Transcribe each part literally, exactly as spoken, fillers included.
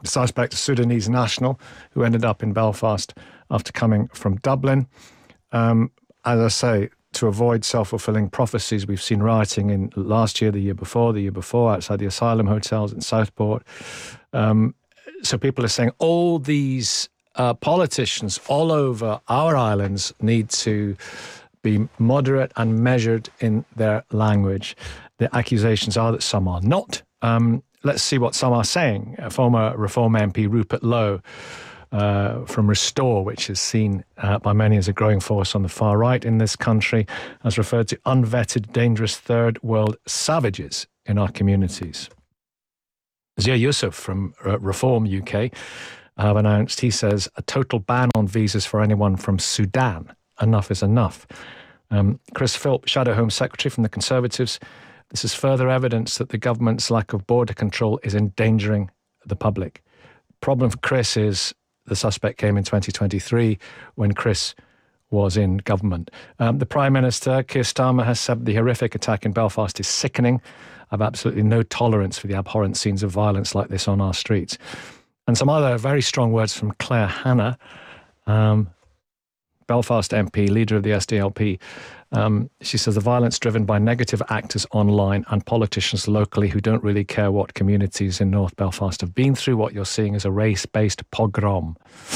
The suspect, a Sudanese national who ended up in Belfast after coming from Dublin. Um, as I say, to avoid self-fulfilling prophecies, we've seen rioting in last year, the year before, the year before, outside the asylum hotels in Southport. Um, so people are saying all these uh, politicians all over our islands need to be moderate and measured in their language. The accusations are that some are not. Um, let's see what some are saying. Uh, former Reform M P Rupert Lowe uh, from Restore, which is seen uh, by many as a growing force on the far right in this country, has referred to unvetted, dangerous third world savages in our communities. Zia Yusuf from uh, Reform U K have announced, he says, a total ban on visas for anyone from Sudan. Enough is enough. Um, Chris Philp, Shadow Home Secretary from the Conservatives, this is further evidence that the government's lack of border control is endangering the public. Problem for Chris is the suspect came in twenty twenty-three when Chris was in government. Um, the Prime Minister, Keir Starmer, has said the horrific attack in Belfast is sickening. I have absolutely no tolerance for the abhorrent scenes of violence like this on our streets. And some other very strong words from Claire Hanna, um, Belfast M P, leader of the S D L P. Um, she says the violence driven by negative actors online and politicians locally who don't really care what communities in North Belfast have been through. What you're seeing is a race-based pogrom.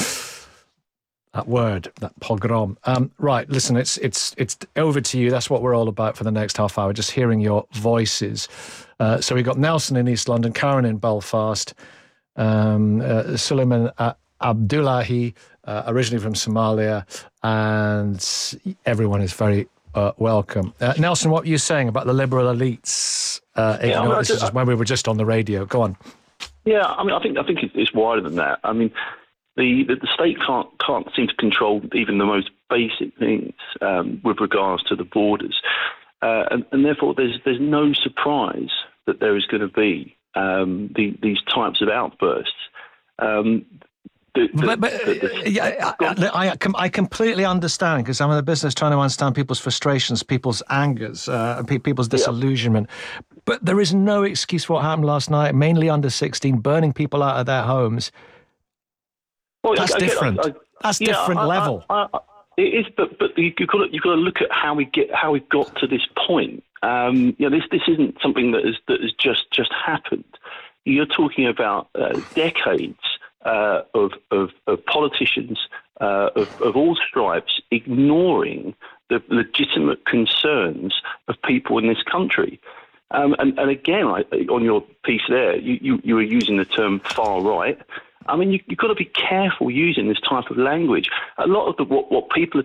That word, that pogrom. Um, right, listen, it's it's it's over to you. That's what we're all about for the next half hour, just hearing your voices. Uh, so we've got Nelson in East London, Karen in Belfast, um, uh, Suleiman uh, Abdullahi, uh, originally from Somalia, and everyone is very uh, welcome. Uh, Nelson, what were you saying about the liberal elites? Uh, yeah, I mean, this is when we were just on the radio. Go on. Yeah, I mean, I think I think it's wider than that. I mean, the the, the state can't can't seem to control even the most basic things um, with regards to the borders, uh, and, and therefore there's there's no surprise that there is going to be um, the, these types of outbursts. Um, The, the, but, but the, the, yeah, I, I, I completely understand, because I'm in the business trying to understand people's frustrations, people's angers, uh, people's disillusionment. Yeah. But there is no excuse for what happened last night, mainly under sixteen, burning people out of their homes. Well, That's I, different. I, I, That's yeah, different I, level. I, I, it is, but but you've got to, you've got to look at how we get how we got to this point. Um, you know, this this isn't something that has that has just just happened. You're talking about uh, decades. Uh, of, of, of politicians uh, of, of all stripes ignoring the legitimate concerns of people in this country. Um, and, and again, I, on your piece there, you, you, you were using the term far right. I mean, you, you've got to be careful using this type of language. A lot of the, what, what people are